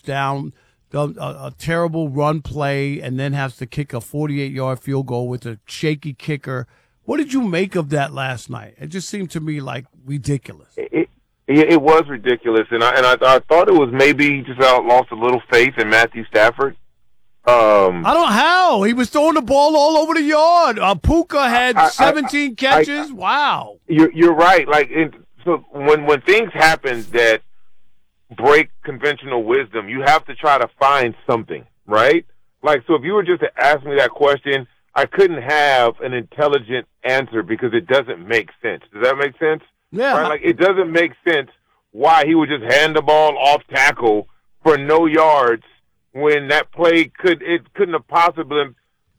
down a terrible run play and then has to kick a 48-yard field goal with a shaky kicker. What did you make of that last night? It just seemed to me like ridiculous. It was ridiculous, and I thought it was maybe just lost a little faith in Matthew Stafford. I don't know how. He was throwing the ball all over the yard. Puka had 17 catches. Wow. You're right. So when things happen that break conventional wisdom, you have to try to find something, right? So if you were just to ask me that question, I couldn't have an intelligent answer because it doesn't make sense. Does that make sense? Yeah. Right? It doesn't make sense why he would just hand the ball off tackle for no yards when that play couldn't have possibly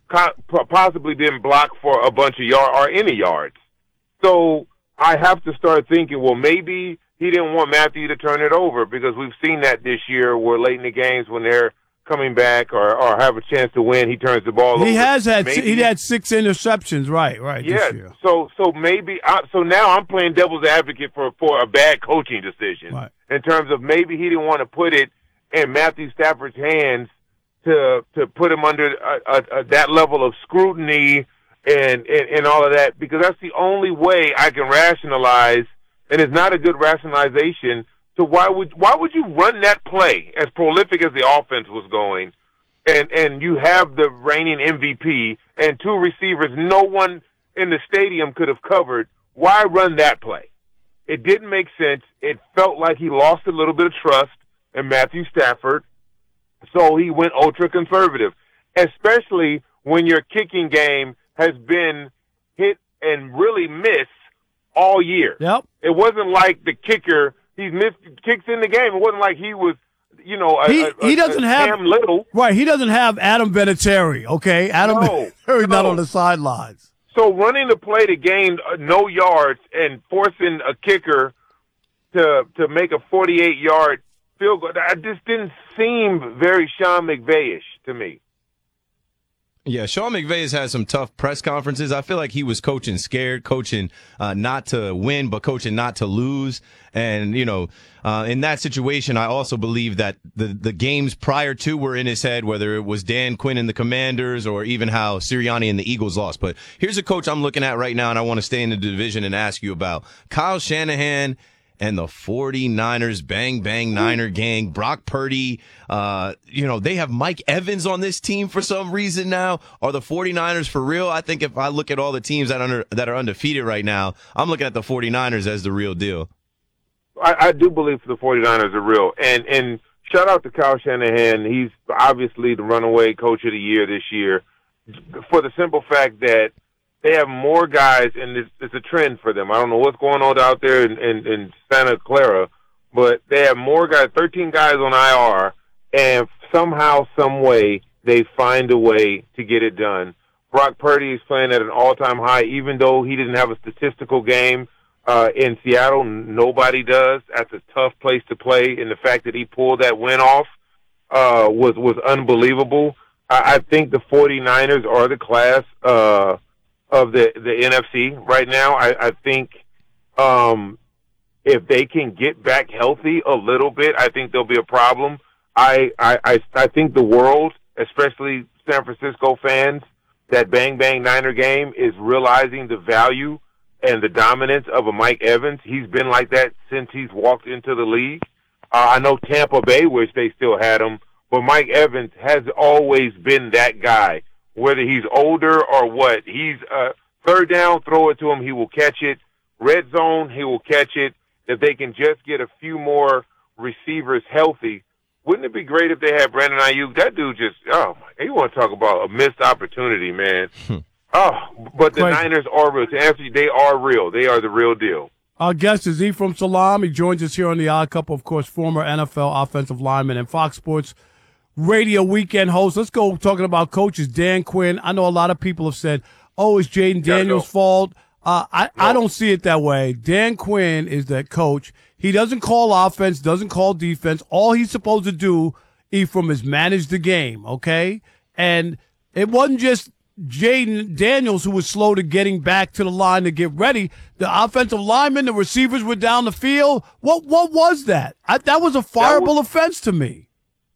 been blocked for a bunch of yards or any yards. So I have to start thinking, well, maybe he didn't want Matthew to turn it over because we've seen that this year where late in the games when they're coming back or have a chance to win, he turns the ball over. He had 6 interceptions, right, yeah, this year. So maybe so now I'm playing devil's advocate for a bad coaching decision in terms of maybe he didn't want to put it in Matthew Stafford's hands to put him under that level of scrutiny and all of that, because that's the only way I can rationalize, and it's not a good rationalization. So why would you run that play as prolific as the offense was going, and you have the reigning MVP and 2 receivers no one in the stadium could have covered? Why run that play? It didn't make sense. It felt like he lost a little bit of trust in Matthew Stafford, so he went ultra-conservative, especially when your kicking game has been hit and really miss all year. Yep. It wasn't like the kicker, he's missed kicks in the game. It wasn't like he was, he doesn't have Cam Little. Right, he doesn't have Adam Vinatieri, okay? Vinatieri's not on the sidelines. So running the play to gain no yards and forcing a kicker to make a 48-yard field goal, that just didn't seem very Sean McVay-ish to me. Yeah, Sean McVay has had some tough press conferences. I feel like he was coaching scared, coaching not to win, but coaching not to lose. And, in that situation, I also believe that the games prior to were in his head, whether it was Dan Quinn and the Commanders or even how Sirianni and the Eagles lost. But here's a coach I'm looking at right now, and I want to stay in the division and ask you about Kyle Shanahan and the 49ers, bang, bang, Niner gang, Brock Purdy. They have Mike Evans on this team for some reason now. Are the 49ers for real? I think if I look at all the teams that are undefeated right now, I'm looking at the 49ers as the real deal. I do believe the 49ers are real. And shout out to Kyle Shanahan. He's obviously the runaway coach of the year this year for the simple fact that they have more guys, and it's a trend for them. I don't know what's going on out there in Santa Clara, but they have more guys, 13 guys on IR, and somehow, some way, they find a way to get it done. Brock Purdy is playing at an all-time high, even though he didn't have a statistical game in Seattle. Nobody does. That's a tough place to play, and the fact that he pulled that win off was unbelievable. I think the 49ers are the class of the NFC right now. I think if they can get back healthy a little bit, I think there'll be a problem. I think the world, especially San Francisco fans, that Bang Bang Niner game is realizing the value and the dominance of a Mike Evans. He's been like that since he's walked into the league. I know Tampa Bay wish they still had him, but Mike Evans has always been that guy. Whether he's older or what, he's third down, throw it to him, he will catch it. Red zone, he will catch it. If they can just get a few more receivers healthy, wouldn't it be great if they had Brandon Ayuk? That dude just, you want to talk about a missed opportunity, man. But the Niners are real. To answer you, they are real. They are the real deal. Our guest is Ephraim Salaam. He joins us here on the Odd Couple, of course, former NFL offensive lineman and Fox Sports radio weekend host. Let's go talking about coaches. Dan Quinn. I know a lot of people have said, it's Jaden Daniels' fault. I don't see it that way. Dan Quinn is that coach. He doesn't call offense, doesn't call defense. All he's supposed to do, Ephraim, is manage the game, okay? And it wasn't just Jaden Daniels who was slow to getting back to the line to get ready. The offensive linemen, the receivers were down the field. What was that? That was a fireable offense to me.